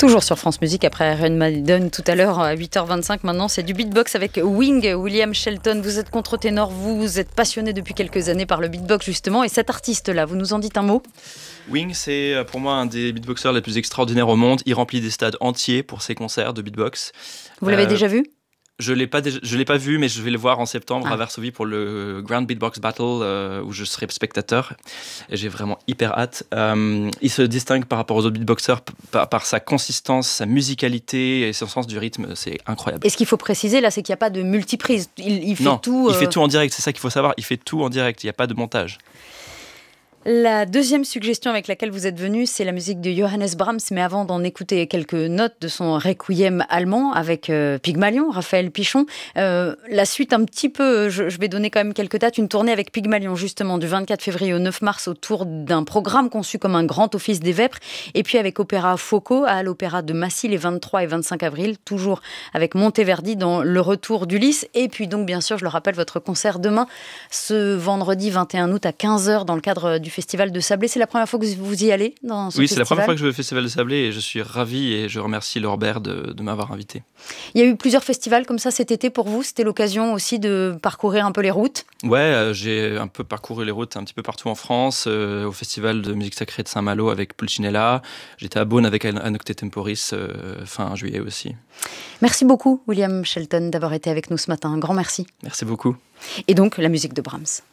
Toujours sur France Musique, après Iron Maiden tout à l'heure à 8h25. Maintenant, c'est du beatbox avec Wing, William Shelton. Vous êtes contre-ténor, vous êtes passionné depuis quelques années par le beatbox justement. Et cet artiste-là, vous nous en dites un mot ? Wing, c'est pour moi un des beatboxers les plus extraordinaires au monde. Il remplit des stades entiers pour ses concerts de beatbox. Vous l'avez déjà vu ? Je l'ai pas vu, mais je vais le voir en septembre à Varsovie pour le Grand Beatbox Battle où je serai spectateur. Et j'ai vraiment hyper hâte. Il se distingue par rapport aux autres beatboxers par sa consistance, sa musicalité et son sens du rythme. C'est incroyable. Et ce qu'il faut préciser là, c'est qu'il n'y a pas de multiprise. Il fait tout. Il fait tout en direct. C'est ça qu'il faut savoir. Il fait tout en direct. Il n'y a pas de montage. La deuxième suggestion avec laquelle vous êtes venu, c'est la musique de Johannes Brahms, mais avant d'en écouter quelques notes de son requiem allemand avec Pygmalion, Raphaël Pichon. La suite un petit peu, je vais donner quand même quelques dates, une tournée avec Pygmalion justement du 24 février au 9 mars autour d'un programme conçu comme un grand office des Vêpres, et puis avec Opéra Fauco à l'Opéra de Massy les 23 et 25 avril, toujours avec Monteverdi dans Le Retour d'Ulysse, et puis donc bien sûr, je le rappelle, votre concert demain, ce vendredi 21 août à 15h dans le cadre du Festival de Sablé. C'est la première fois que vous y allez dans ce festival ? Oui, c'est la première fois que je vais au Festival de Sablé et je suis ravi et je remercie Lorbert de m'avoir invité. Il y a eu plusieurs festivals comme ça cet été pour vous. C'était l'occasion aussi de parcourir un peu les routes ? Ouais, j'ai un peu parcouru les routes un petit peu partout en France, au Festival de musique sacrée de Saint-Malo avec Pulcinella. J'étais à Beaune avec Anocte Temporis fin juillet aussi. Merci beaucoup William Shelton d'avoir été avec nous ce matin. Un grand merci. Merci beaucoup. Et donc la musique de Brahms.